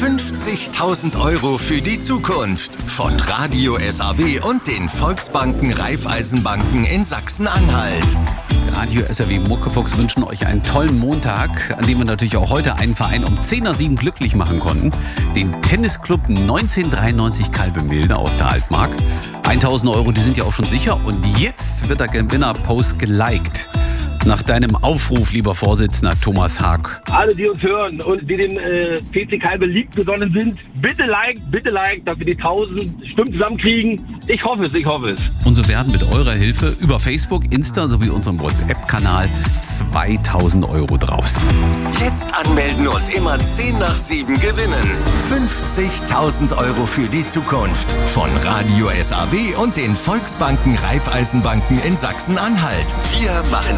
50.000 € für die Zukunft von Radio SAW und den Volksbanken Raiffeisenbanken in Sachsen-Anhalt. Radio SAW Muckefuchs wünschen euch einen tollen Montag, an dem wir natürlich auch heute einen Verein um 10:07 glücklich machen konnten. Den Tennisclub 1993 Kalbemilde aus der Altmark. 1.000 €, die sind ja auch schon sicher. Und jetzt wird der Gewinnerpost geliked. Nach deinem Aufruf, lieber Vorsitzender Thomas Haag. Alle, die uns hören und die dem PC Kalbe League gesonnen sind, bitte like, dass wir die 1000 Stimmen zusammenkriegen. Ich hoffe es. Und so werden mit eurer Hilfe über Facebook, Insta sowie unserem WhatsApp-Kanal 2.000 € draus. Jetzt anmelden und immer 7:10 gewinnen. 50.000 € für die Zukunft von Radio SAW und den Volksbanken Raiffeisenbanken in Sachsen-Anhalt. Wir machen